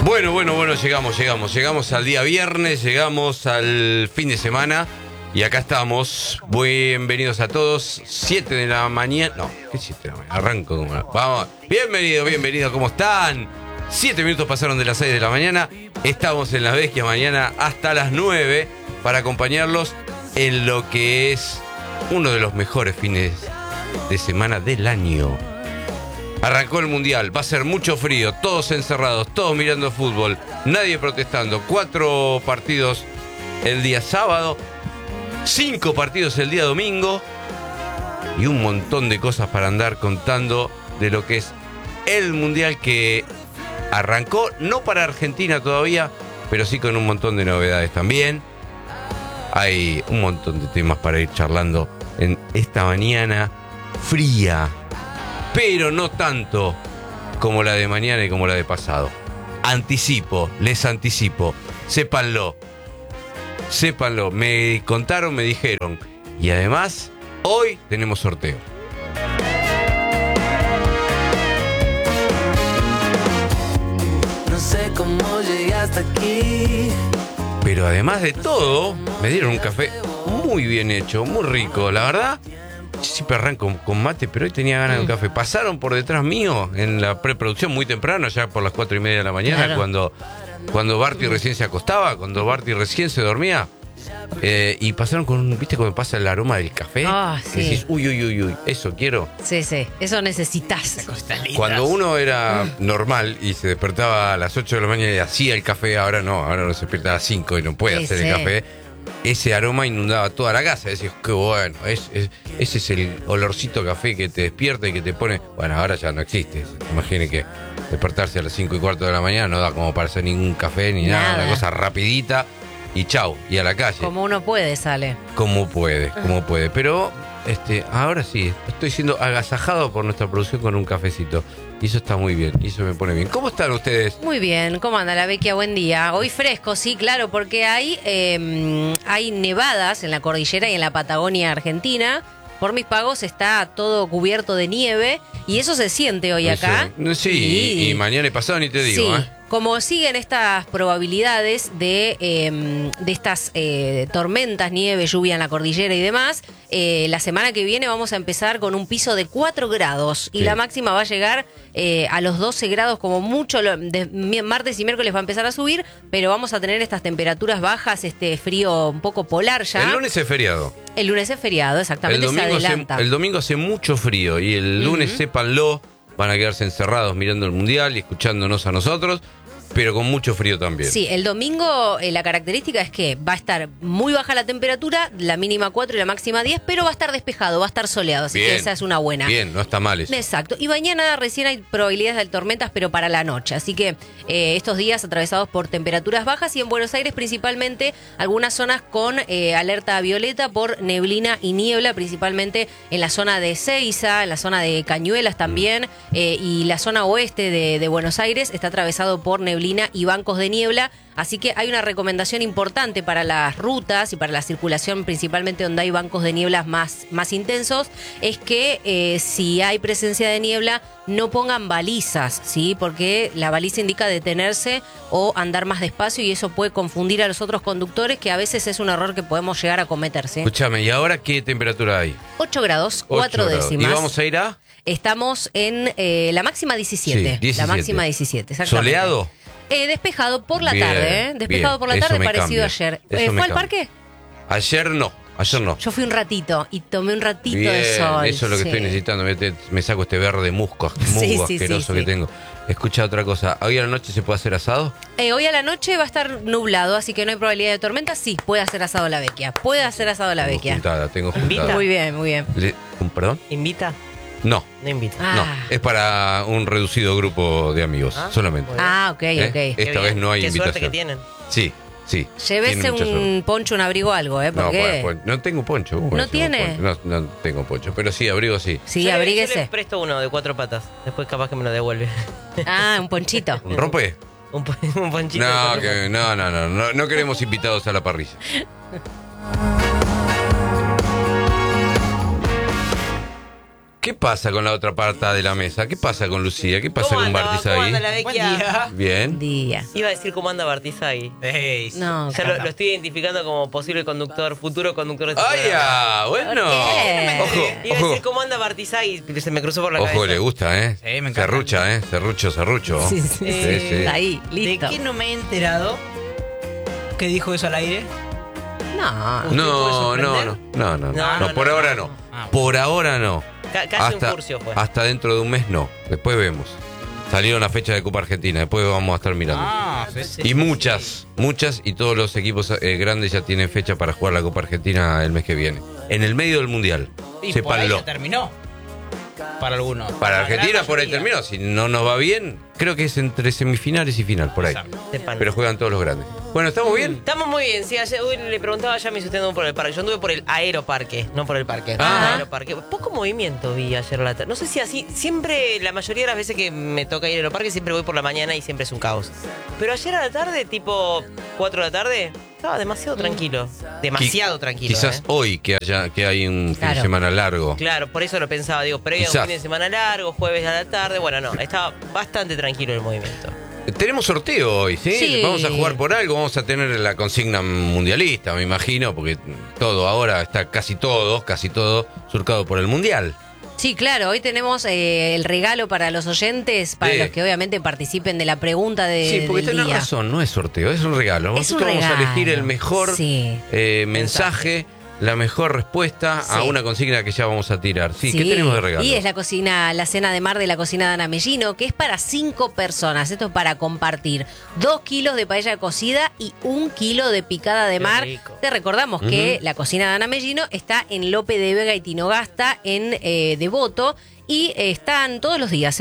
Bueno, llegamos al día viernes, llegamos al fin de semana y acá estamos. Bienvenidos a todos, 7 de la mañana, no, ¿qué 7 de la mañana? Arranco como... Vamos, bienvenido, ¿cómo están? 7 minutos pasaron de las 6 de la mañana, estamos en La Vecchia mañana hasta las 9 para acompañarlos en lo que es uno de los mejores fines de semana del año. Arrancó el Mundial, va a ser mucho frío, todos encerrados, todos mirando fútbol, nadie protestando. 4 partidos el día sábado, 5 partidos el día domingo y un montón de cosas para andar contando de lo que es el Mundial que arrancó, no para Argentina todavía, pero sí con un montón de novedades también. Hay un montón de temas para ir charlando en esta mañana fría, pero no tanto como la de mañana y como la de pasado. Les anticipo, sépanlo, me contaron, me dijeron, y además hoy tenemos sorteo. No sé cómo llegaste aquí. Pero además de todo, me dieron un café muy bien hecho, muy rico, la verdad. Yo siempre arranco con mate, pero hoy tenía ganas de un café. Pasaron por detrás mío en la preproducción muy temprano, ya por las 4:30 de la mañana, claro. cuando Barty recién se acostaba, cuando Barty recién se dormía. Y pasaron con, ¿viste cómo pasa el aroma del café? Sí. Y decís, uy, eso quiero. Sí, eso necesitas. Cuando uno era normal y se despertaba a las 8 de la mañana y hacía el café, ahora no se despierta a las 5 y no puede hacer el café. Ese aroma inundaba toda la casa. Decís, qué bueno, ese es el olorcito a café que te despierta y que te pone... Bueno, ahora ya no existe. Imaginen que despertarse a las 5:15 de la mañana no da como para hacer ningún café ni nada. Una cosa rapidita y chau, y a la calle. Como uno puede, sale. Como puede. Pero ahora sí, estoy siendo agasajado por nuestra producción con un cafecito. Y eso está muy bien, y eso me pone bien. ¿Cómo están ustedes? Muy bien, ¿cómo anda la Vecchia? Buen día. Hoy fresco, sí, claro, porque hay nevadas en la cordillera y en la Patagonia Argentina. Por mis pagos está todo cubierto de nieve y eso se siente hoy acá. Sí, y mañana y pasado ni te digo. Sí. Como siguen estas probabilidades de estas tormentas, nieve, lluvia en la cordillera y demás, la semana que viene vamos a empezar con un piso de 4 grados y la máxima va a llegar a los 12 grados como mucho. Martes y miércoles va a empezar a subir, pero vamos a tener estas temperaturas bajas, frío un poco polar ya. El lunes es feriado. El lunes es feriado, exactamente, se adelanta. El domingo hace mucho frío y el lunes, sépanlo, van a quedarse encerrados mirando el Mundial y escuchándonos a nosotros. Pero con mucho frío también. Sí, el domingo la característica es que va a estar muy baja la temperatura, la mínima 4 y la máxima 10, pero va a estar despejado, va a estar soleado, así que esa es una buena. Bien, no está mal eso. Exacto. Y mañana recién hay probabilidades de tormentas, pero para la noche. Así que estos días atravesados por temperaturas bajas y en Buenos Aires principalmente algunas zonas con alerta violeta por neblina y niebla, principalmente en la zona de Seiza, en la zona de Cañuelas también, y la zona oeste de Buenos Aires está atravesado por neblina y bancos de niebla, así que hay una recomendación importante para las rutas y para la circulación, principalmente donde hay bancos de niebla más intensos, es que si hay presencia de niebla no pongan balizas, ¿sí? Porque la baliza indica detenerse o andar más despacio y eso puede confundir a los otros conductores, que a veces es un error que podemos llegar a cometer, ¿sí? Escúchame, ¿y ahora qué temperatura hay? 8 grados, 4 décimas. ¿Y vamos a ir a? Estamos en la máxima 17. Sí, 17. La máxima 17, exactamente. ¿Soleado? Despejado por la tarde, despejado por la tarde, parecido ayer. ¿Fue al parque? Ayer no. Yo fui un ratito y tomé un ratito de sol. Eso es lo que estoy necesitando. Me saco este verde musgo asqueroso que tengo. Escucha otra cosa. ¿Hoy a la noche se puede hacer asado? Hoy a la noche va a estar nublado, así que no hay probabilidad de tormenta. Sí, puede hacer asado la Vecchia. Tengo juntada. Muy bien. ¿Perdón? ¿Invita? No. No invita. No, es para un reducido grupo de amigos, solamente. Ok. Esta vez no hay Qué invitación. suerte que tienen. Sí. Llévese un poncho, un abrigo, algo, porque... No tengo poncho. ¿No tiene? No tengo poncho, pero sí, abrigo sí. Sí, Yo abríguese. le presto uno de 4 patas, después capaz que me lo devuelve. Un ponchito. ¿Un rompe? un ponchito. No queremos invitados a la parrilla. ¿Qué pasa con la otra parte de la mesa? ¿Qué pasa con Lucía? ¿Qué pasa ¿Cómo con anda? ¿Cómo Bartizagui? anda la vecchia? Bien. Día. Iba a decir cómo anda Bartizagui. No, Ya lo estoy identificando como posible conductor, futuro conductor de este ¡Ay, programa. ya! Bueno. qué? Ojo, Iba a ojo. decir cómo anda Bartizagui, se me cruzó por la Ojo, cabeza. le gusta, ¿eh? Sí, me encanta. Serrucha, ¿eh? Serrucho. Sí. Sí. Ahí, listo. ¿De qué no me he enterado? ¿Qué dijo eso al aire? No. No, por ahora no. Ah, bueno. Por ahora no. Casi un furcio fue. Hasta dentro de un mes no. Después vemos. Salieron las fechas de Copa Argentina. Después vamos a estar mirando. Sí. Y muchas. Y todos los equipos grandes ya tienen fecha para jugar la Copa Argentina el mes que viene. En el medio del Mundial. Y por ahí Sépanlo. ya terminó. Para algunos. Para La Argentina gran por ahí mayoría. terminó. Si no nos va bien, creo que es entre semifinales y final, por ahí. Exacto. Sepan. Pero juegan todos los grandes. Bueno, ¿estamos bien? Estamos muy bien, sí, ayer hoy le preguntaba ya a mi sustento por el parque. Yo anduve por el aeroparque, no por el parque. Ah. El aeroparque. Poco movimiento vi ayer a la tarde. No sé si así, siempre, la mayoría de las veces que me toca ir al aeroparque, siempre voy por la mañana y siempre es un caos. Pero ayer a la tarde, tipo 4 de la tarde, estaba demasiado tranquilo. Demasiado tranquilo. Quizás hoy que hay un fin de Claro. semana largo. Claro, por eso lo pensaba, digo, pero hay un Quizás. fin de semana largo, jueves a la tarde. Bueno, no, estaba bastante tranquilo el movimiento. Tenemos sorteo hoy, ¿sí? Sí. Vamos a jugar por algo, vamos a tener la consigna mundialista, me imagino, porque todo ahora está casi todo surcado por el mundial. Sí, claro, hoy tenemos el regalo para los oyentes, para Sí. los que obviamente participen de la pregunta Sí, porque del tenés día. razón, no es sorteo, es un regalo. Es un Nosotros vamos a elegir regalo, el mejor sí. mensaje, la mejor respuesta a Sí. una consigna que ya vamos a tirar. Sí, ¿qué tenemos de regalo? Y es la cena de mar de la cocina de Ana Mellino, que es para 5 personas. Esto es para compartir 2 kilos de paella cocida y 1 kilo de picada de Qué mar. rico. Te recordamos que la cocina de Ana Mellino está en Lope de Vega y Tinogasta, en Devoto. Y están todos los días,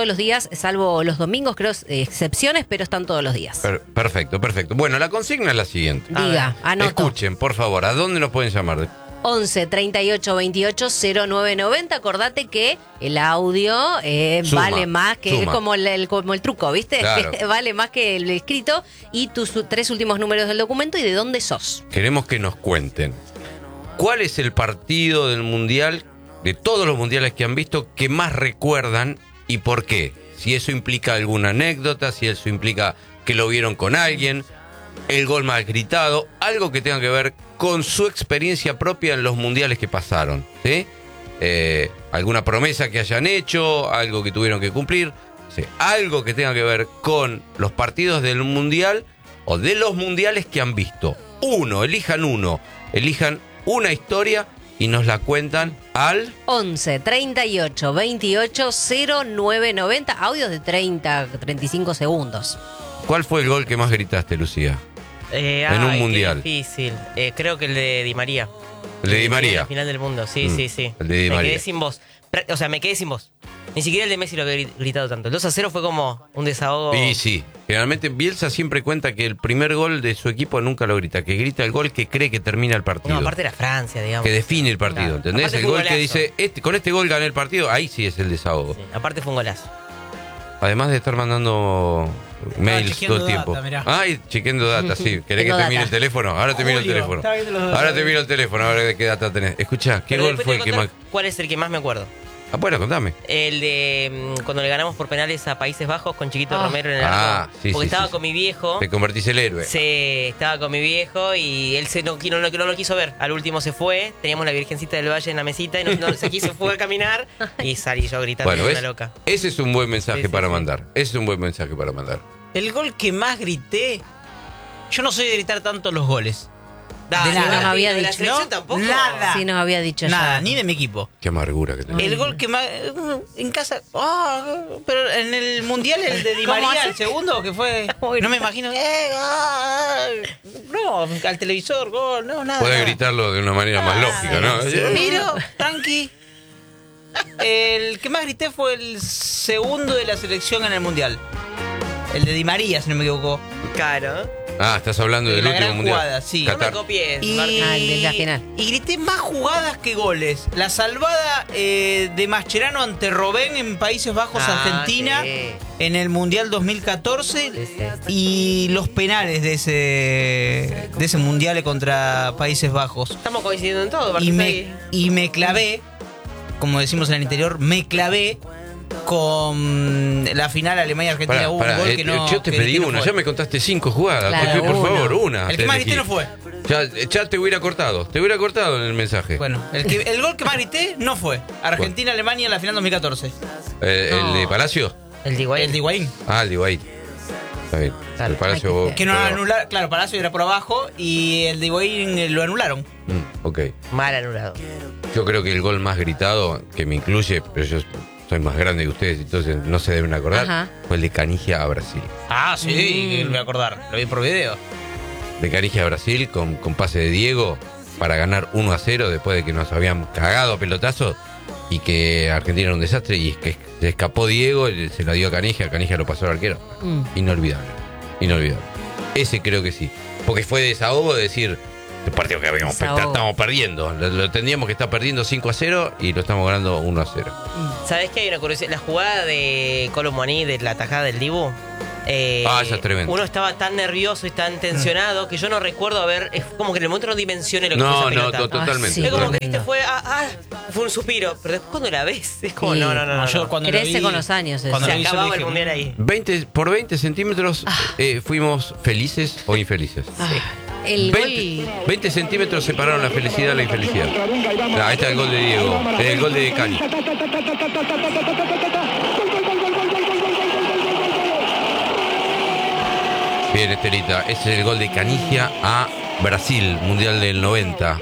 salvo los domingos, creo, excepciones, pero están todos los días. Perfecto. Bueno, la consigna es la siguiente. Diga, anoto. Escuchen, por favor, ¿a dónde nos pueden llamar? 11 38 28 0990. Acordate que el audio Suma, vale más que suma. como el truco, ¿viste? Claro. Vale más que el escrito y tus 3 últimos números del documento y de dónde sos. Queremos que nos cuenten cuál es el partido del mundial, de todos los mundiales que han visto, que más recuerdan y por qué. Si eso implica alguna anécdota, si eso implica que lo vieron con alguien, el gol más gritado, algo que tenga que ver con su experiencia propia en los mundiales que pasaron, ¿sí? Alguna promesa que hayan hecho, algo que tuvieron que cumplir, ¿sí? Algo que tenga que ver con los partidos del mundial o de los mundiales que han visto. Elijan una historia y nos la cuentan al 11 38 28 0990. Audios de 30, 35 segundos. ¿Cuál fue el gol que más gritaste, Lucía? En un Ay, mundial. Qué difícil. Creo que el de Di María. El de Di María. La final del mundo, sí. El de Di me María. quedé sin voz. O sea, me quedé sin voz. Ni siquiera el de Messi lo había gritado tanto. El 2-0 fue como un desahogo. Y sí, generalmente Bielsa siempre cuenta que el primer gol de su equipo nunca lo grita, que grita el gol que cree que termina el partido. No, aparte era Francia, digamos. Que define el partido, Claro. ¿entendés? Aparte El fue un gol que golazo. dice, con este gol gané el partido, ahí sí es el desahogo. Sí, aparte fue un golazo. Además de estar mandando mails chequeando todo el tiempo. data, mirá. Ay, chequeando data, sí. ¿Querés que Tengo te mire data. el teléfono? Ahora te miro el Julio, teléfono. estaba viendo los datos. Ahora te miro el teléfono, a ver de qué data tenés. Escuchá, ¿qué Pero gol después fue te el que voy a más...? contar ¿Cuál es el que más me acuerdo? Ah, bueno, contame. El de cuando le ganamos por penales a Países Bajos con Chiquito Romero en el Ah, arco. sí, Porque sí, estaba sí. con mi viejo. Te convertís el héroe. Sí, estaba con mi viejo y él no lo quiso ver. Al último se fue, teníamos la Virgencita del Valle en la mesita y aquí se fue a caminar y salí yo gritando Bueno, como ¿ves? una loca. Ese es un buen mensaje Sí, sí, para sí. mandar. Ese es un buen mensaje para mandar. El gol que más grité. Yo no soy de gritar tanto los goles. Dale, De nada. dale, Nos había de la dicho. selección ¿No? tampoco. Nada. Sí, nos había dicho Nada, ya. ni de mi equipo. Qué amargura que tenés. El gol que más. En casa. Pero en el mundial, el de Di ¿Cómo María, hace? el segundo, que fue. No me imagino. No, al televisor, gol, no, nada. Podés nada. gritarlo de una manera más lógica, ¿no? Miro, tranqui. El que más grité fue el segundo de la selección en el mundial. El de Di María, si no me equivoco. Claro. Ah, estás hablando del La último gran mundial. jugada, sí. No me Qatar. copies, Y, Martín. Ah, el de la final. y grité más jugadas que goles. La salvada de Mascherano ante Robben en Países Bajos, Ah, Argentina, sí. en el Mundial 2014. Sí, sí. Y los penales de ese Mundial contra Países Bajos. Estamos coincidiendo en todo, Y Martín. me clavé como decimos en el interior, me clavé con la final Alemania-Argentina. Hubo un gol que no. Yo te que pedí no una, fue. ya me contaste 5 jugadas. Claro, Te pido, por uno. favor, una. El que más grité no fue. Ya te hubiera cortado. Te hubiera cortado en el mensaje. Bueno, el gol que más grité no fue. Argentina-Alemania en la final 2014. ¿El de Palacio? El de Higuaín. El de Higuaín. Ah, el de Higuaín. Está bien. Claro. El Palacio. Que no anularon. Claro, Palacio era por abajo y el de Higuaín lo anularon. Ok. Mal anulado. Yo creo que el gol más gritado, que me incluye, pero yo soy más grande que ustedes, entonces no se deben acordar, Ajá. fue el de Canigia a Brasil. Ah, sí, lo voy a acordar. Lo vi por video. De Canigia a Brasil con pase de Diego para ganar 1-0 después de que nos habían cagado a pelotazos y que Argentina era un desastre y que se escapó Diego, se la dio a Canigia lo pasó al arquero. Inolvidable. Ese creo que sí. Porque fue desahogo de decir, el partido que estamos perdiendo. Lo tendríamos que estar perdiendo 5-0 y lo estamos ganando 1-0. ¿Sabés que hay una curiosidad? La jugada de Colomboani, de la tajada del Dibu. Esa es tremenda. Uno estaba tan nervioso y tan tensionado que yo no recuerdo haber. Es como que en el momento no dimensioné lo que fue esa pelota. Totalmente. sí. Es como que Tremendo. viste, fue un suspiro. Pero después cuando la ves, es como, Sí. no. Yo cuando lo Crece vi- con los años eso. Cuando Se lo vi, yo acababa el dije, mundial ahí. 20 centímetros fuimos felices o infelices. El 20 centímetros separaron la felicidad de la infelicidad. Ahí está el gol de Diego, el gol de Cani. Bien, Estelita, ese es el gol de Canigia a Brasil, Mundial del 90.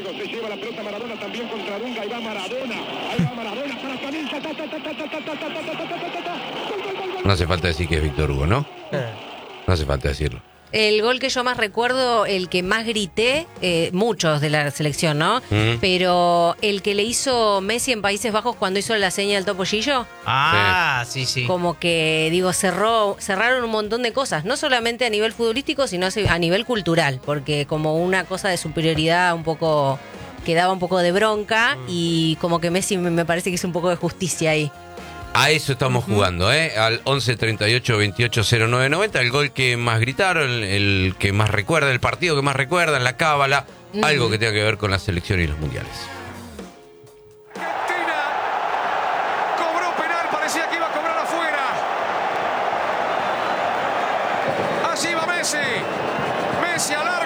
No hace falta decir que es Víctor Hugo, ¿no? No hace falta decirlo. El gol que yo más recuerdo, el que más grité, muchos de la selección, ¿no? Pero el que le hizo Messi en Países Bajos cuando hizo la seña del topollillo, Ah, sí. como que, digo, cerraron un montón de cosas, no solamente a nivel futbolístico, sino a nivel cultural, porque como una cosa de superioridad un poco, que daba un poco de bronca, y como que Messi me parece que hizo un poco de justicia ahí. A eso estamos jugando, ¿eh? Al 11 38 28 09 90. El gol que más gritaron, el que más recuerda, el partido que más recuerda, la cábala, algo que tenga que ver con la selección y los mundiales. Argentina cobró penal, parecía que iba a cobrar afuera. Allí va Messi. Messi al